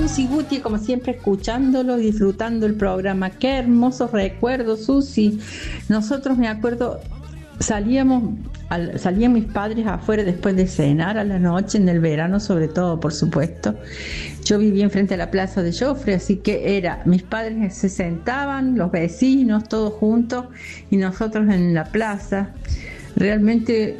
Susi Guti, como siempre, escuchándolo, disfrutando el programa. Qué hermosos recuerdos, Susi. Nosotros, me acuerdo, salían mis padres afuera después de cenar a la noche, en el verano sobre todo, por supuesto. Yo vivía enfrente a la plaza de Joffre, así que mis padres se sentaban, los vecinos, todos juntos, y nosotros en la plaza. Realmente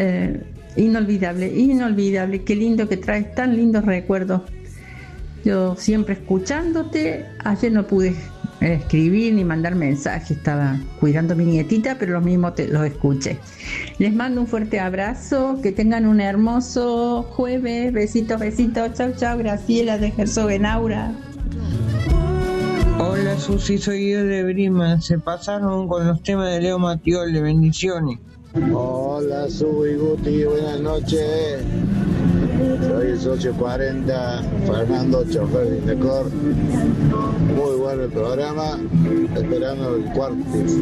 inolvidable. Qué lindo que traes tan lindos recuerdos. Yo siempre escuchándote. Ayer no pude escribir ni mandar mensajes, estaba cuidando a mi nietita, pero lo mismo los escuché. Les mando un fuerte abrazo, que tengan un hermoso jueves. Besitos. Chau, Graciela de Herzogenaurach. Hola Susi, soy yo de Brima. Se pasaron con los temas de Leo Mattioli. Bendiciones. Hola Susi Guti, buenas noches. Soy el socio 40, Fernando, chofer de Indecor. Muy bueno el programa, esperando el cuarto.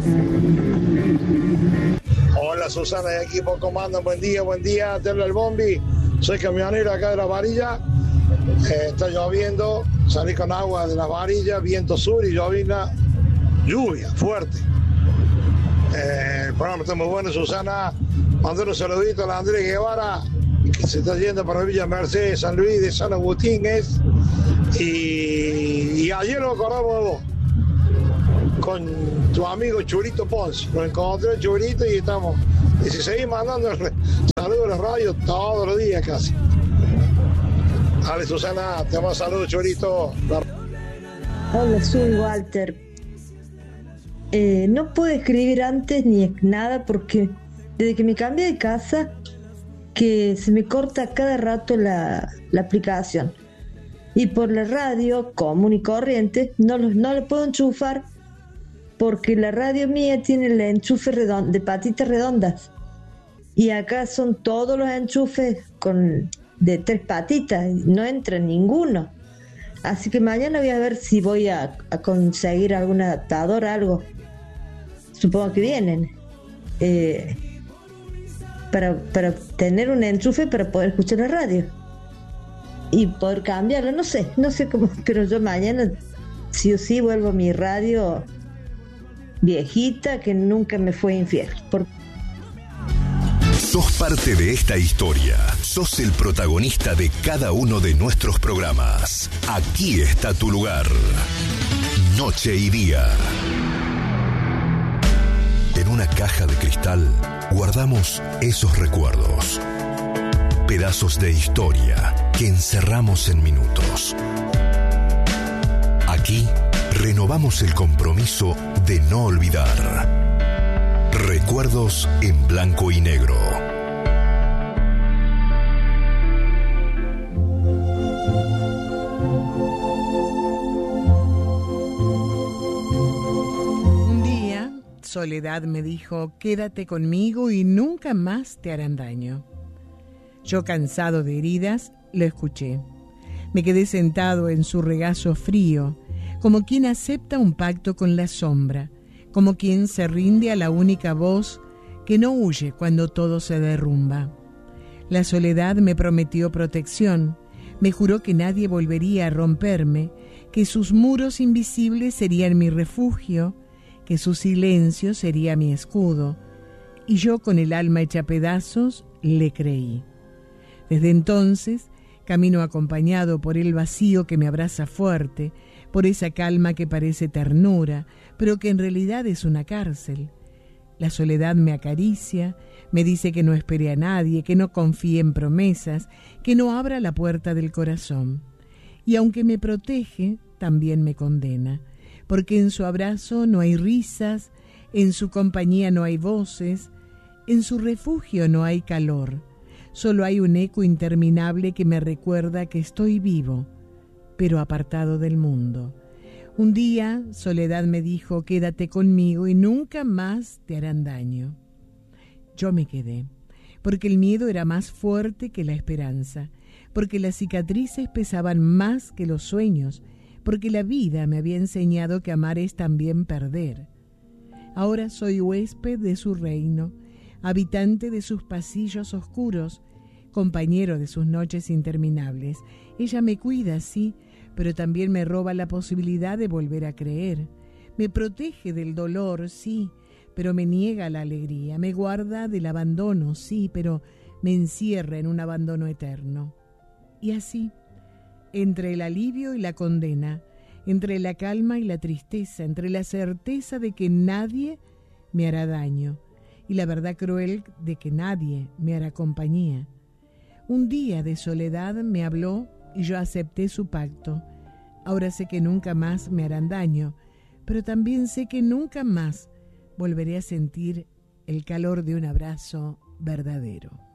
Hola Susana y equipo, ¿cómo andan? Buen día, te habla el Bombi. Soy camionero acá de La Varilla. Está lloviendo, salí con agua de Las Varillas, viento sur y lluvia fuerte. El programa está muy bueno, Susana. Mandé un saludito a la Andrés Guevara, que se está yendo para Villa Mercedes, San Luis de San Agustín y ayer lo acordamos de vos con tu amigo Churito Ponce. Lo encontré el Churito y si seguís mandando saludos a la radio todos los días casi. Dale Susana, te mando saludos Churito. Hola, soy Walter. No puedo escribir antes ni nada porque desde que me cambié de casa que se me corta cada rato la aplicación, y por la radio común y corriente no le puedo enchufar porque la radio mía tiene el enchufe de patitas redondas y acá son todos los enchufes de 3 patitas, no entra ninguno, así que mañana voy a ver si voy a conseguir algún adaptador, algo, supongo que vienen para tener un enchufe para poder escuchar la radio y poder cambiarlo, no sé cómo, pero yo mañana sí o sí vuelvo a mi radio viejita que nunca me fue infiel. Sos parte de esta historia, sos el protagonista de cada uno de nuestros programas. Aquí está tu lugar. Noche y día. En una caja de cristal guardamos esos recuerdos, pedazos de historia que encerramos en minutos. Aquí renovamos el compromiso de no olvidar. Recuerdos en blanco y negro. Soledad me dijo, quédate conmigo y nunca más te harán daño. Yo, cansado de heridas, lo escuché. Me quedé sentado en su regazo frío, como quien acepta un pacto con la sombra, como quien se rinde a la única voz que no huye cuando todo se derrumba. La soledad me prometió protección, me juró que nadie volvería a romperme, que sus muros invisibles serían mi refugio, que su silencio sería mi escudo, y yo, con el alma hecha pedazos, le creí. Desde entonces camino acompañado por el vacío que me abraza fuerte, por esa calma que parece ternura, pero que en realidad es una cárcel. La soledad me acaricia, me dice que no espere a nadie, que no confíe en promesas, que no abra la puerta del corazón. Y aunque me protege, también me condena, porque en su abrazo no hay risas, en su compañía no hay voces, en su refugio no hay calor, solo hay un eco interminable que me recuerda que estoy vivo, pero apartado del mundo. Un día, Soledad me dijo, quédate conmigo y nunca más te harán daño. Yo me quedé, porque el miedo era más fuerte que la esperanza, porque las cicatrices pesaban más que los sueños, porque la vida me había enseñado que amar es también perder. Ahora soy huésped de su reino, habitante de sus pasillos oscuros, compañero de sus noches interminables. Ella me cuida, sí, pero también me roba la posibilidad de volver a creer. Me protege del dolor, sí, pero me niega la alegría. Me guarda del abandono, sí, pero me encierra en un abandono eterno. Y así, entre el alivio y la condena, entre la calma y la tristeza, entre la certeza de que nadie me hará daño y la verdad cruel de que nadie me hará compañía. Un día de soledad me habló y yo acepté su pacto. Ahora sé que nunca más me harán daño, pero también sé que nunca más volveré a sentir el calor de un abrazo verdadero.